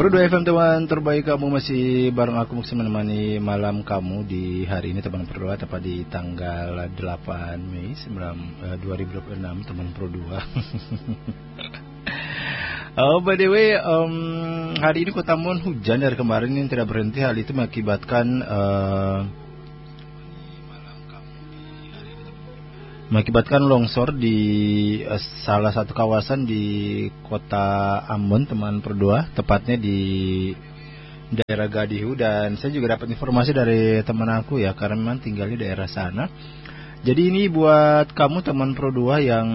Pro 2 FM teman terbaik kamu, masih bareng aku masih menemani malam kamu di hari ini teman Pro 2, tepat di tanggal 8 Mei 2026 teman Pro 2. Oh, by the way, hari ini Kota Ambon hujan dari kemarin yang tidak berhenti. Hal itu mengakibatkan longsor di salah satu kawasan di Kota Ambon teman Pro 2, tepatnya di daerah Gadihu. Dan saya juga dapat informasi dari teman aku ya, karena memang tinggal di daerah sana. Jadi ini buat kamu teman Pro 2 yang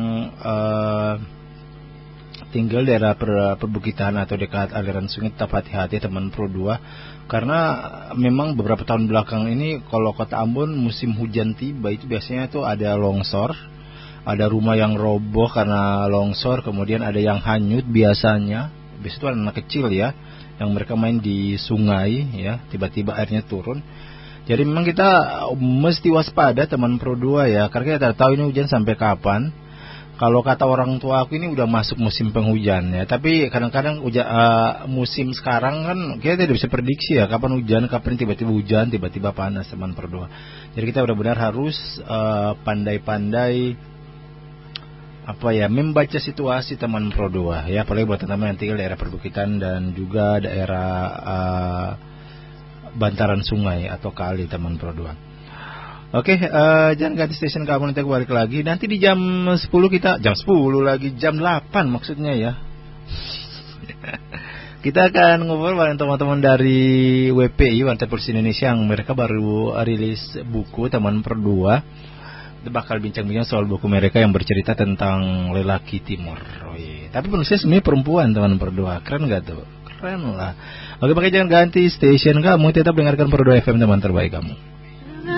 tinggal daerah perbukitan atau dekat aliran sungai, tetap hati-hati teman Pro 2, karena memang beberapa tahun belakang ini kalau Kota Ambon musim hujan tiba itu biasanya tuh ada longsor, ada rumah yang roboh karena longsor, kemudian ada yang hanyut biasanya itu anak kecil ya, yang mereka main di sungai ya, tiba-tiba airnya turun. Jadi memang kita mesti waspada teman Pro 2 ya, karena kita tidak tahu ini hujan sampai kapan. Kalau kata orang tua aku ini udah masuk musim penghujan ya, tapi kadang-kadang musim sekarang kan kita tidak bisa prediksi ya, kapan hujan, kapan tiba-tiba hujan, tiba-tiba panas teman Pro 2. Jadi kita benar-benar harus pandai-pandai membaca situasi teman Pro 2 ya, apalagi buat teman-teman yang tinggal daerah perbukitan dan juga daerah bantaran sungai atau kali teman Pro 2. Oke, jangan ganti stasiun kamu, nanti aku balik lagi. Nanti di jam 10 jam 8 maksudnya ya. Kita akan ngobrol bareng teman-teman dari WPI, Wanted Polisi Indonesia, yang mereka baru rilis buku teman Pro 2. Kita bakal bincang-bincang soal buku mereka yang bercerita tentang lelaki timur. Oh, iya. Tapi penulisnya sebenarnya perempuan teman Pro 2. Keren gak tuh? Keren lah. Oke, pakai jangan ganti stasiun kamu, tetap dengarkan Pro 2 FM teman terbaik kamu.